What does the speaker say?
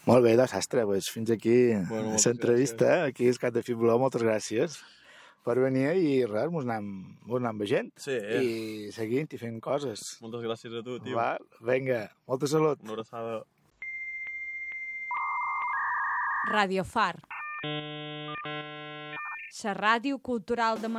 Molt bé, sastre, doncs fins aquí l'entrevista, aquí al Cap de Fibuló, moltes gràcies per venir i res, mos anem veient i seguint i fent coses. Moltes gràcies a tu, tio. Va, vinga, molta salut. Una abraçada. Radio Far. La ràdio cultural de